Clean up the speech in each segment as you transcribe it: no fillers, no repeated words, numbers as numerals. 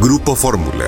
Grupo Fórmula.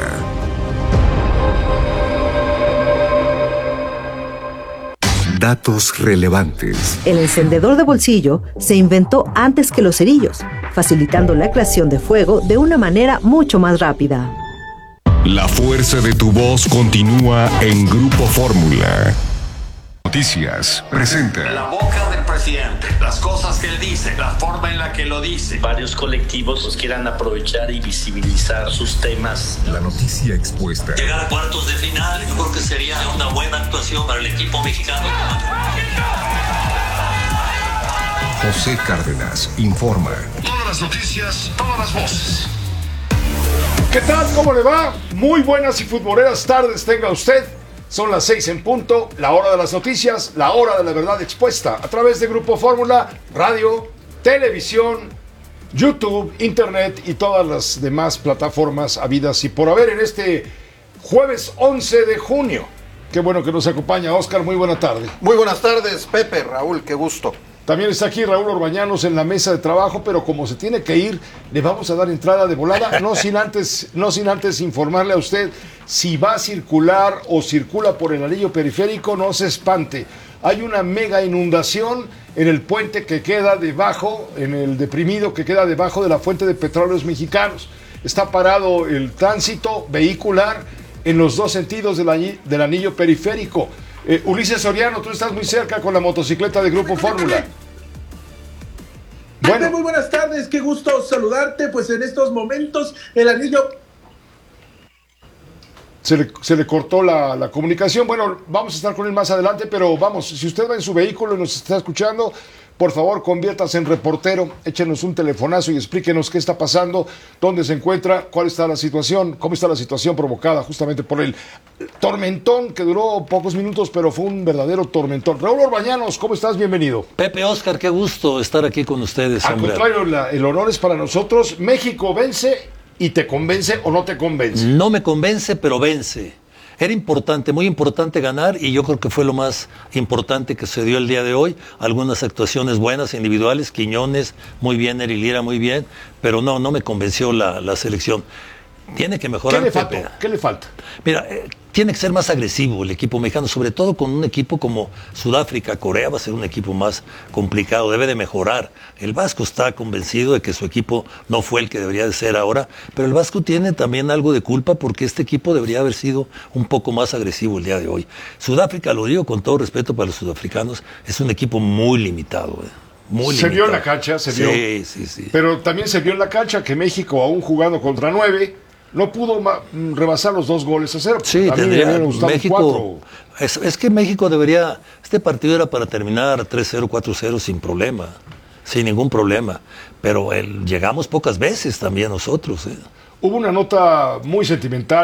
Datos relevantes. El encendedor de bolsillo se inventó antes que los cerillos, facilitando la creación de fuego de una manera mucho más rápida. La fuerza de tu voz continúa en Grupo Fórmula. Noticias presenta. La boca del presidente, las cosas que él dice, la forma en la que lo dice. Varios colectivos pues quieran aprovechar y visibilizar sus temas. La noticia expuesta. Llegar a cuartos de final, yo creo que sería una buena actuación para el equipo mexicano. José Cárdenas informa. Todas las noticias, todas las voces. ¿Qué tal? ¿Cómo le va? Muy buenas y futboleras tardes tenga usted. Son las 6 en punto, la hora de las noticias, la hora de la verdad expuesta a través de Grupo Fórmula, radio, televisión, YouTube, internet y todas las demás plataformas habidas y por haber en este jueves 11 de junio. Qué bueno que nos acompaña Oscar, muy buena tarde. Muy buenas tardes, Pepe, Raúl, qué gusto. También está aquí Raúl Orbañanos en la mesa de trabajo, pero como se tiene que ir, le vamos a dar entrada de volada, no sin antes informarle a usted si va a circular o circula por el anillo periférico, no se espante. Hay una mega inundación en el puente que queda debajo, en el deprimido que queda debajo de la fuente de Petróleos Mexicanos. Está parado el tránsito vehicular en los dos sentidos del anillo periférico. Ulises Soriano, tú estás muy cerca con la motocicleta de Grupo Fórmula. Bueno, muy buenas tardes, qué gusto saludarte. Pues en estos momentos el anillo... Se le cortó la comunicación. Bueno, vamos a estar con él más adelante, pero vamos, si usted va en su vehículo y nos está escuchando, por favor, conviértase en reportero, échenos un telefonazo y explíquenos qué está pasando, dónde se encuentra, cuál está la situación, cómo está la situación provocada justamente por el tormentón que duró pocos minutos, pero fue un verdadero tormentón. Raúl Orbañanos, ¿cómo estás? Bienvenido. Pepe, Oscar, qué gusto estar aquí con ustedes. Al contrario, el honor es para nosotros. México vence y te convence o no te convence. No me convence, pero vence. Era importante, muy importante ganar y yo creo que fue lo más importante que se dio el día de hoy. Algunas actuaciones buenas, individuales, Quiñones, muy bien, Eri Lira, muy bien, pero no me convenció la selección. Tiene que mejorar. ¿Qué le falta? Mira, tiene que ser más agresivo el equipo mexicano, sobre todo con un equipo como Sudáfrica. Corea va a ser un equipo más complicado, debe de mejorar. El Vasco está convencido de que su equipo no fue el que debería de ser ahora, pero el Vasco tiene también algo de culpa porque este equipo debería haber sido un poco más agresivo el día de hoy. Sudáfrica, lo digo con todo respeto para los sudafricanos, es un equipo muy limitado. Se vio en la cancha, Sí. Pero también se vio en la cancha que México, aún jugando contra 9, no pudo rebasar los 2-0. Sí, tendría México. Es que México debería. Este partido era para terminar 3-0, 4-0 sin problema, sin ningún problema. Pero llegamos pocas veces también nosotros. Hubo una nota muy sentimental.